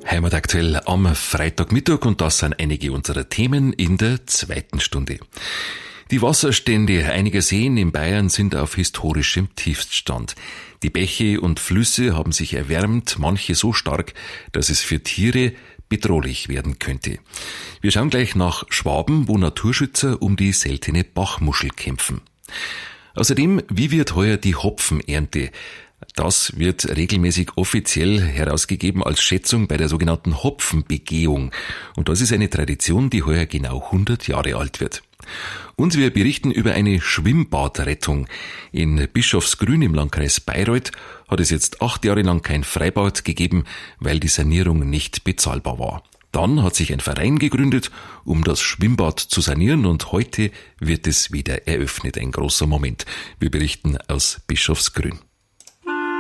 Heimataktuell am Freitagmittag, und das sind einige unserer Themen in der zweiten Stunde. Die Wasserstände einiger Seen in Bayern sind auf historischem Tiefststand. Die Bäche und Flüsse haben sich erwärmt, manche so stark, dass es für Tiere bedrohlich werden könnte. Wir schauen gleich nach Schwaben, wo Naturschützer um die seltene Bachmuschel kämpfen. Außerdem, wie wird heuer die Hopfenernte? Das wird regelmäßig offiziell herausgegeben als Schätzung bei der sogenannten Hopfenbegehung. Und das ist eine Tradition, die heuer genau 100 Jahre alt wird. Und wir berichten über eine Schwimmbadrettung. In Bischofsgrün im Landkreis Bayreuth hat es jetzt 8 Jahre lang kein Freibad gegeben, weil die Sanierung nicht bezahlbar war. Dann hat sich ein Verein gegründet, um das Schwimmbad zu sanieren, und heute wird es wieder eröffnet. Ein großer Moment. Wir berichten aus Bischofsgrün.